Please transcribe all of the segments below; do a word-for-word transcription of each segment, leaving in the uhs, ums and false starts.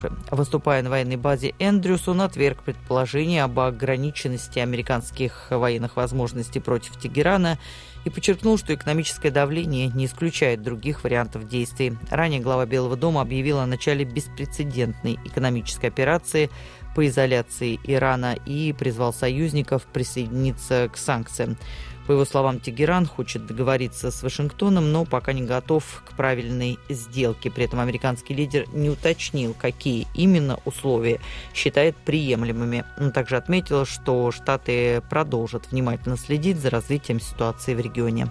Выступая на военной базе Эндрюс, он отверг предположение об ограниченности американских военных возможностей против Тегерана и подчеркнул, что экономическое давление не исключает других вариантов действий. Ранее глава Белого дома объявил о начале беспрецедентной экономической операции по изоляции Ирана и призвал союзников присоединиться к санкциям. По его словам, Тегеран хочет договориться с Вашингтоном, но пока не готов к правильной сделке. При этом американский лидер не уточнил, какие именно условия считает приемлемыми. Он также отметил, что Штаты продолжат внимательно следить за развитием ситуации в регионе.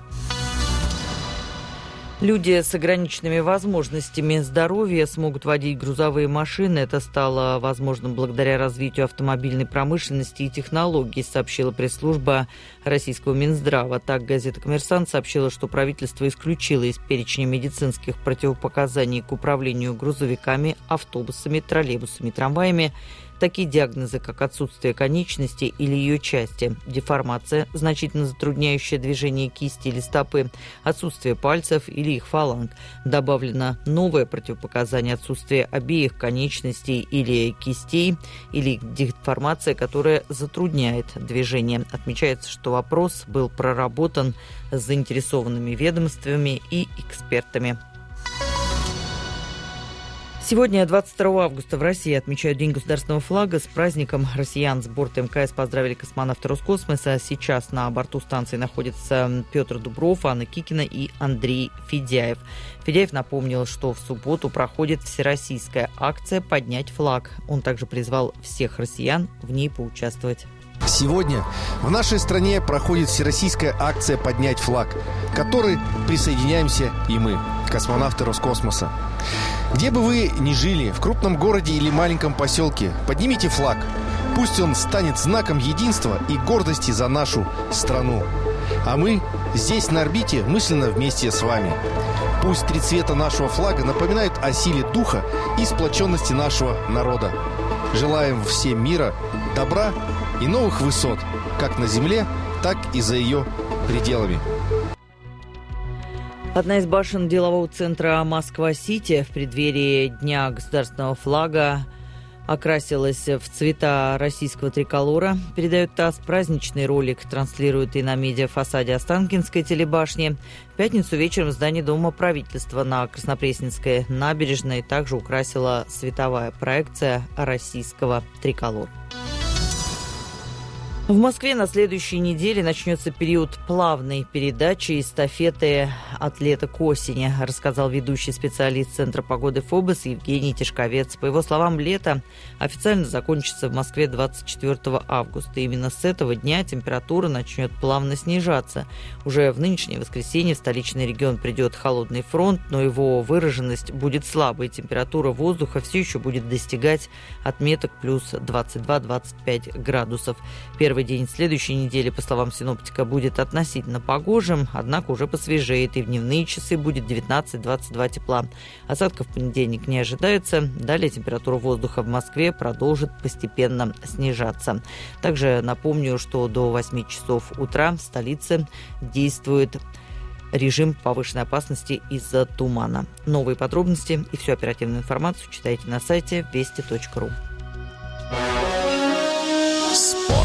Люди с ограниченными возможностями здоровья смогут водить грузовые машины. Это стало возможным благодаря развитию автомобильной промышленности и технологий, сообщила пресс-служба российского Минздрава. Так, газета «Коммерсант» сообщила, что правительство исключило из перечня медицинских противопоказаний к управлению грузовиками, автобусами, троллейбусами и трамваями такие диагнозы, как отсутствие конечности или ее части, деформация, значительно затрудняющая движение кисти или стопы, отсутствие пальцев или их фаланг. Добавлено новое противопоказание: отсутствие обеих конечностей или кистей, или деформация, которая затрудняет движение. Отмечается, что вопрос был проработан с заинтересованными ведомствами и экспертами. Сегодня, двадцать второго августа, в России отмечают День государственного флага. С праздником россиян с борта МКС поздравили космонавты Роскосмоса. Сейчас на борту станции находятся Петр Дубров, Анна Кикина и Андрей Федяев. Федяев напомнил, что в субботу проходит всероссийская акция «Поднять флаг». Он также призвал всех россиян в ней поучаствовать. Сегодня в нашей стране проходит всероссийская акция «Поднять флаг», к которой присоединяемся и мы, космонавты Роскосмоса. Где бы вы ни жили, в крупном городе или маленьком поселке, поднимите флаг. Пусть он станет знаком единства и гордости за нашу страну. А мы здесь, на орбите, мысленно вместе с вами. Пусть три цвета нашего флага напоминают о силе духа и сплоченности нашего народа. Желаем всем мира, добра и новых высот, как на земле, так и за ее пределами. Одна из башен делового центра Москва-Сити в преддверии Дня государственного флага окрасилась в цвета российского триколора. Передает ТАСС. Праздничный ролик транслирует и на медиафасаде Останкинской телебашни. В пятницу вечером здание Дома правительства на Краснопресненской набережной также украсила световая проекция российского триколора. В Москве на следующей неделе начнется период плавной передачи эстафеты от лета к осени, рассказал ведущий специалист Центра погоды ФОБОС Евгений Тишковец. По его словам, лето официально закончится в Москве двадцать четвёртого августа. И именно с этого дня температура начнет плавно снижаться. Уже в нынешнее воскресенье в столичный регион придет холодный фронт, но его выраженность будет слабой. Температура воздуха все еще будет достигать отметок плюс двадцать два - двадцать пять градусов. Первый день следующей недели, по словам синоптика, будет относительно погожим, однако уже посвежеет, и в дневные часы будет девятнадцать - двадцать два тепла. Осадков в понедельник не ожидается. Далее температура воздуха в Москве продолжит постепенно снижаться. Также напомню, что до восьми часов утра в столице действует режим повышенной опасности из-за тумана. Новые подробности и всю оперативную информацию читайте на сайте вести точка ру. Спорт.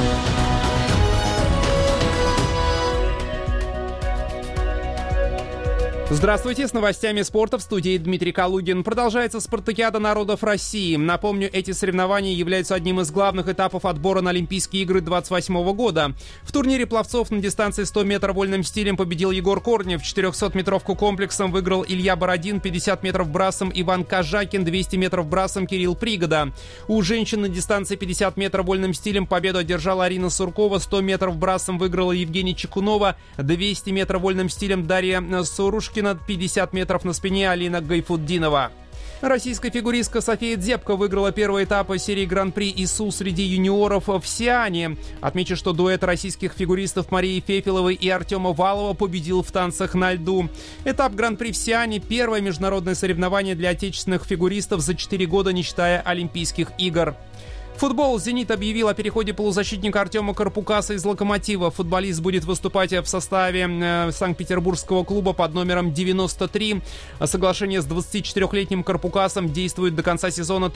Здравствуйте, с новостями спорта в студии Дмитрий Калугин. Продолжается Спартакиада народов России. Напомню, эти соревнования являются одним из главных этапов отбора на Олимпийские игры двадцать восьмого года. В турнире пловцов на дистанции сто метров вольным стилем победил Егор Корнев, четырехсотметровку комплексом выиграл Илья Бородин, пятьдесят метров брасом Иван Кожакин, двести метров брасом Кирилл Пригода. У женщин на дистанции пятьдесят метров вольным стилем победу одержала Арина Суркова, сто метров брасом выиграла Евгения Чекунова, двести метров вольным стилем Дарья Сурушкина, пятьдесят метров на спине Алина Гайфутдинова. Российская фигуристка София Дзепко выиграла первый этап серии Гран-при ИСУ среди юниоров в Сиане. Отмечу, что дуэт российских фигуристов Марии Фефиловой и Артема Валова победил в танцах на льду. Этап Гран-при в Сиане – первое международное соревнование для отечественных фигуристов за четыре года, не считая Олимпийских игр. Футбол. «Зенит» объявил о переходе полузащитника Артема Карпукаса из «Локомотива». Футболист будет выступать в составе санкт-петербургского клуба под номером девяносто три. Соглашение с двадцатичетырёхлетним Карпукасом действует до конца сезона